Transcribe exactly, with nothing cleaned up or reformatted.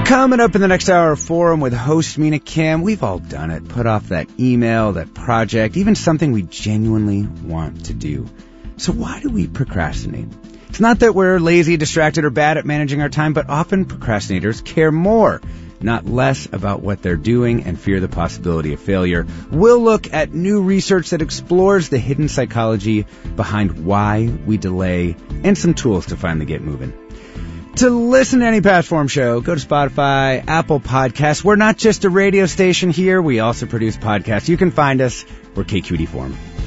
Coming up in the next hour of Forum with host Mina Kim, we've all done it. Put off that email, that project, even something we genuinely want to do. So why do we procrastinate? It's not that we're lazy, distracted, or bad at managing our time, but often procrastinators care more, not less, about what they're doing and fear the possibility of failure. We'll look at new research that explores the hidden psychology behind why we delay and some tools to finally get moving. To listen to any past Forum show, go to Spotify, Apple Podcasts. We're not just a radio station here. We also produce podcasts. You can find us. We're K Q E D Forum.